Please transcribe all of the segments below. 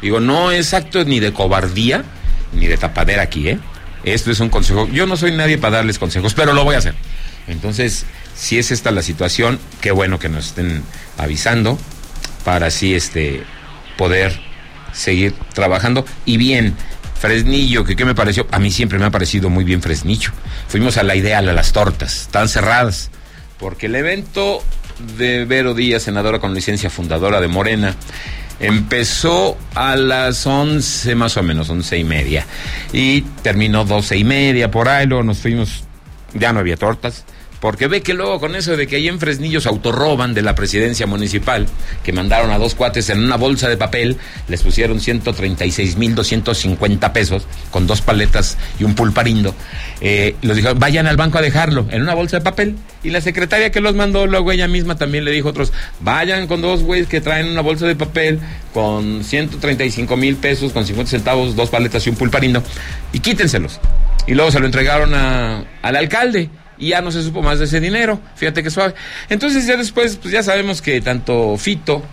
Digo, no es acto ni de cobardía, ni de tapadera aquí, ¿eh? Esto es un consejo. Yo no soy nadie para darles consejos, pero lo voy a hacer. Entonces, si es esta la situación, qué bueno que nos estén avisando para así poder seguir trabajando. Y bien, Fresnillo, ¿qué me pareció? A mí siempre me ha parecido muy bien Fresnillo. Fuimos a la Ideal, a las tortas, están cerradas, porque el evento de Vero Díaz, senadora con licencia fundadora de Morena, empezó a las 11 más o menos, 11:30, y terminó 12:30 por ahí. Luego nos fuimos, ya no había tortas, porque ve que luego con eso de que ahí en Fresnillo se autorroban de la presidencia municipal, que mandaron a 2 cuates en una bolsa de papel, les pusieron 136,250 pesos con 2 paletas y un pulparindo. Los dijeron, vayan al banco a dejarlo en una bolsa de papel. Y la secretaria que los mandó, luego ella misma también le dijo a otros, vayan con 2 güeyes que traen una bolsa de papel con 135,000 pesos, con 50 centavos, 2 paletas y un pulparindo, y quítenselos. Y luego se lo entregaron al alcalde. Y ya no se supo más de ese dinero, fíjate que suave. Entonces ya después, pues ya sabemos que tanto Fito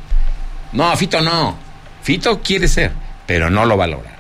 quiere ser, pero no lo valora.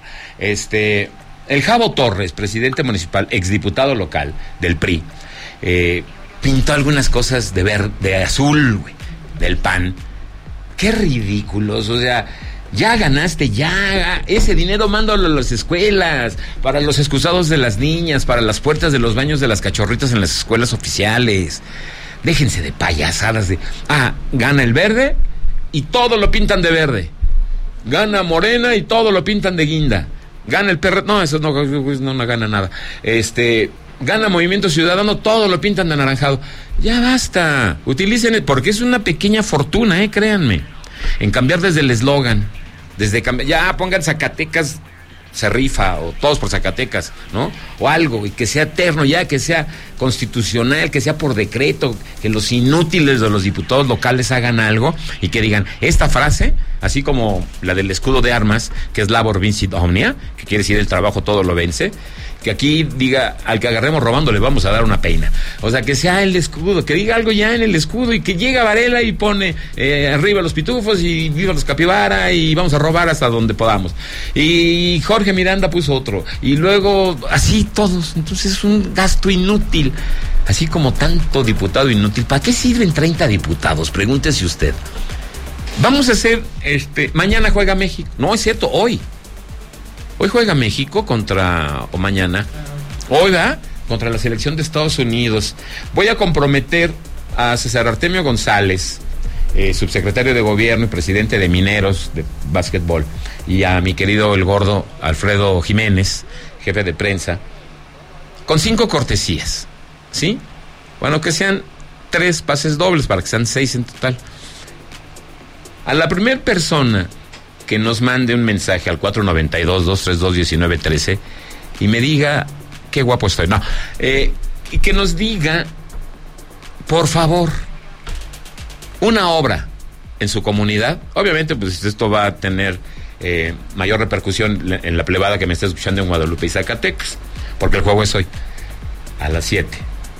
El Javo Torres, presidente municipal, exdiputado local del PRI, pintó algunas cosas de azul, güey, del PAN. Qué ridículos, o sea, ya ganaste, ya, ese dinero mándalo a las escuelas, para los excusados de las niñas, para las puertas de los baños de las cachorritas en las escuelas oficiales. Déjense de payasadas gana el verde y todo lo pintan de verde. Gana Morena y todo lo pintan de guinda. Gana el PRD, no, eso no gana nada. Gana Movimiento Ciudadano, todo lo pintan de anaranjado. Ya basta, utilicen, porque es una pequeña fortuna, créanme, en cambiar desde el eslogan. Ya pongan Zacatecas se rifa, o todos por Zacatecas, ¿no? O algo, y que sea eterno, ya que sea constitucional, que sea por decreto, que los inútiles de los diputados locales hagan algo y que digan esta frase, así como la del escudo de armas, que es labor vincit omnia, que quiere decir el trabajo todo lo vence, que aquí diga, al que agarremos robando le vamos a dar una peina. O sea, que sea el escudo, que diga algo ya en el escudo, y que llega Varela y pone arriba los pitufos y viva los capibara y vamos a robar hasta donde podamos. Y Jorge Miranda puso otro, y luego así todos. Entonces es un gasto inútil, así como tanto diputado inútil. ¿Para qué sirven 30 diputados? Pregúntese usted. Vamos a hacer, mañana juega México. No, es cierto, hoy juega México mañana, contra la selección de Estados Unidos. Voy a comprometer a César Artemio González, subsecretario de Gobierno y presidente de Mineros de básquetbol, y a mi querido el gordo Alfredo Jiménez, jefe de prensa, con 5 cortesías, ¿sí? Bueno, que sean 3 pases dobles para que sean 6 en total. A la primera persona que nos mande un mensaje al 492-232-1913 y me diga qué guapo estoy. No, y que nos diga, por favor, una obra en su comunidad. Obviamente, pues esto va a tener mayor repercusión en la plebada que me está escuchando en Guadalupe y Zacatecas, porque el juego es hoy, a las 7.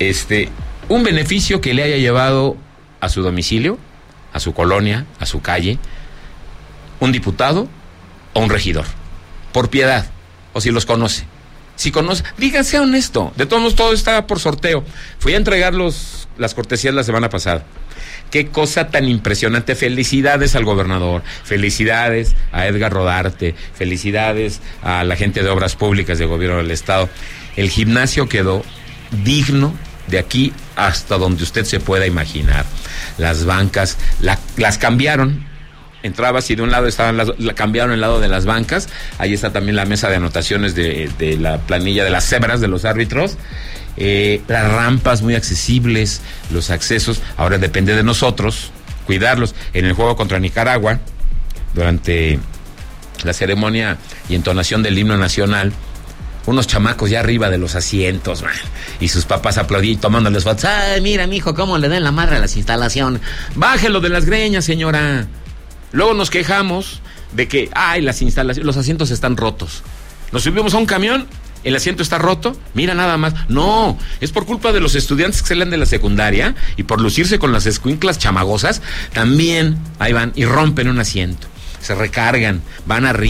Un beneficio que le haya llevado a su domicilio, a su colonia, a su calle, un diputado o un regidor, por piedad, o si los conoce. Si conoce, díganse, sea honesto. De todos modos, todo está por sorteo. Fui a entregar las cortesías la semana pasada. Qué cosa tan impresionante. Felicidades al gobernador, felicidades a Edgar Rodarte, felicidades a la gente de Obras Públicas de Gobierno del Estado. El gimnasio quedó digno de aquí hasta donde usted se pueda imaginar. Las bancas las cambiaron. Entrabas y de un lado cambiaron el lado de las bancas. Ahí está también la mesa de anotaciones de la planilla de las cebras de los árbitros. Las rampas muy accesibles, los accesos. Ahora depende de nosotros cuidarlos. En el juego contra Nicaragua, durante la ceremonia y entonación del himno nacional, unos chamacos ya arriba de los asientos, man, y sus papás aplaudían y tomándoles fotos. Ay, mira, mijo, cómo le den la madre a las instalaciones. Bájelo de las greñas, señora. Luego nos quejamos de que, las instalaciones, los asientos están rotos. Nos subimos a un camión, el asiento está roto, mira nada más. No, es por culpa de los estudiantes que salen de la secundaria y por lucirse con las escuinclas chamagosas, también ahí van y rompen un asiento, se recargan, van arriba.